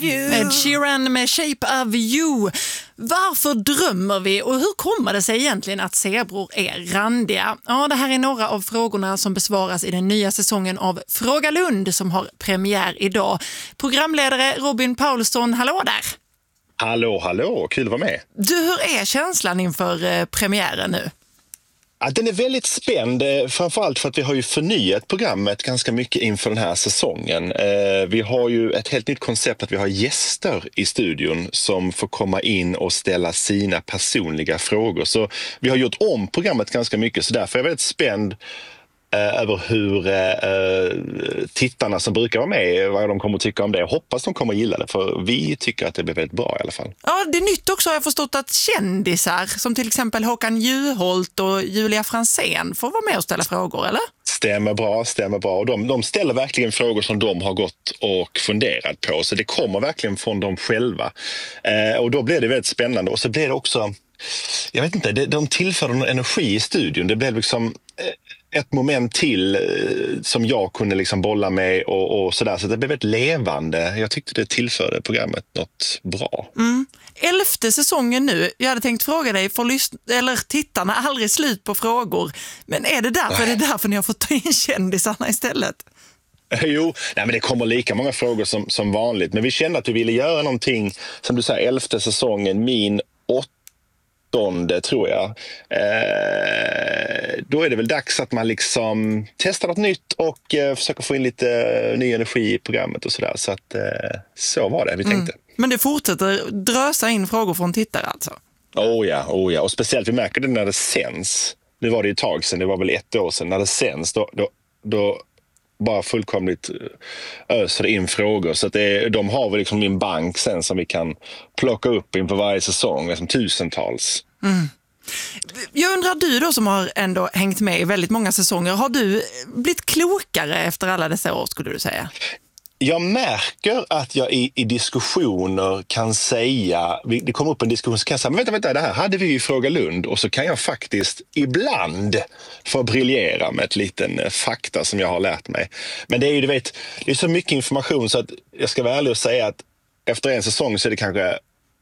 Ed Sheeran med Shape of You. Varför drömmer vi och hur kommer det sig egentligen att zebror är randiga? Ja, det här är några av frågorna som besvaras i den nya säsongen av Fråga Lund som har premiär idag. Programledare Robin Paulsson, hallå där! Hallå, kul att vara med. Du, hur är känslan inför premiären nu? Ja, den är väldigt spänd, framförallt för att vi har ju förnyat programmet ganska mycket inför den här säsongen. Vi har ju ett helt nytt koncept att vi har gäster i studion som får komma in och ställa sina personliga frågor. Så vi har gjort om programmet ganska mycket, så därför är jag väldigt spänd över hur tittarna som brukar vara med, vad de kommer att tycka om det. Jag hoppas de kommer att gilla det, för vi tycker att det blir väldigt bra i alla fall. Ja, det är nytt också, har jag förstått, att kändisar som till exempel Håkan Juholt och Julia Franzén får vara med och ställa frågor, eller? Stämmer bra. Och de ställer verkligen frågor som de har gått och funderat på, så det kommer verkligen från dem själva. Och då blir det väldigt spännande, och så blir det också, jag vet inte, de tillför någon energi i studion. Det blev liksom ett moment till som jag kunde liksom bolla med och sådär. Så det blev väldigt levande. Jag tyckte det tillförde programmet något bra. 11:e säsongen nu. Jag hade tänkt fråga dig, eller tittarna aldrig slut på frågor. Men är det därför ni har fått ta in kändisarna istället? Jo, men det kommer lika många frågor som vanligt. Men vi kände att vi ville göra någonting, som du säger, 11:e säsongen, min 8:e tror jag. Då är det väl dags att man liksom testar något nytt och försöker få in lite ny energi i programmet och sådär. Så att så var det vi tänkte. Men det fortsätter drösa in frågor från tittare alltså? Oh ja. Och speciellt vi märker det när det sänds. Nu var det ju ett tag sedan, det var väl 1 år sedan. När det sänds, då bara fullkomligt öser in frågor. Så att de har väl liksom en bank sen som vi kan plocka upp inför varje säsong, liksom tusentals. Jag undrar, du då som har ändå hängt med i väldigt många säsonger, har du blivit klokare efter alla dessa år, skulle du säga? Jag märker att jag i diskussioner kan säga, det kommer upp en diskussion så kan jag säga, men vänta, det här hade vi ju i Fråga Lund, och så kan jag faktiskt ibland få briljera med ett liten fakta som jag har lärt mig. Men det är ju, du vet, det är så mycket information så att jag ska vara ärlig och säga att efter en säsong så är det kanske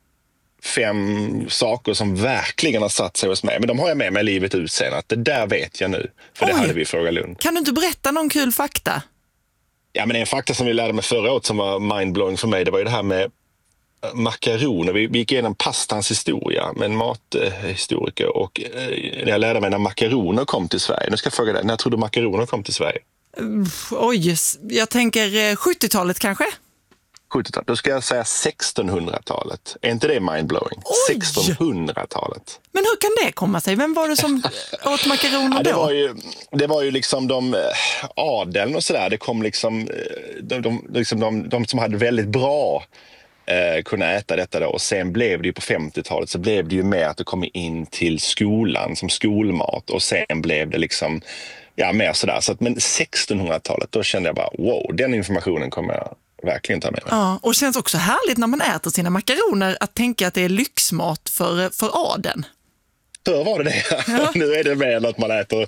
5 saker som verkligen har satt sig hos mig. Men de har jag med mig livet ut sen, att det där vet jag nu. För det hade vi i Fråga Lund. Kan du inte berätta någon kul fakta? Ja, men en fakta som vi lärde mig förra året som var mindblowing för mig, det var ju det här med makaroner. Vi gick igenom pastans historia med en mathistoriker, och jag lärde mig när makaroner kom till Sverige. Nu ska jag fråga dig, när tror du makaroner kom till Sverige? Jag tänker 70-talet kanske? 70-talet. Då ska jag säga 1600-talet. Är inte det mindblowing? 1600-talet. Men hur kan det komma sig? Vem var det som åt makaroner då? Det var ju liksom adeln och sådär. Det kom liksom de som hade väldigt bra kunna äta detta då. Och sen blev det ju på 50-talet så blev det ju mer att det kom in till skolan som skolmat. Och sen blev det liksom mer sådär. Så att, men 1600-talet, då kände jag bara wow, den informationen kommer jag verkligen ta med mig. Ja, och det känns också härligt när man äter sina makaroner att tänka att det är lyxmat för adeln. Förr var det. Ja. Nu är det mer att man äter